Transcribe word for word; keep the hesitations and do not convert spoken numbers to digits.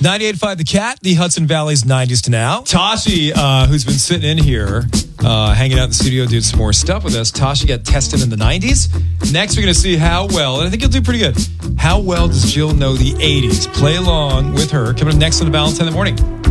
ninety-eight point five The Cat, the Hudson Valley's nineties to now. Tashi, uh, who's been sitting in here, uh, hanging out in the studio, doing some more stuff with us. Tashi got tested in the nineties. Next, we're going to see how well, and I think you'll do pretty good, how well does Jill know the eighties? Play along with her. Coming up next on the Valentine in the Morning.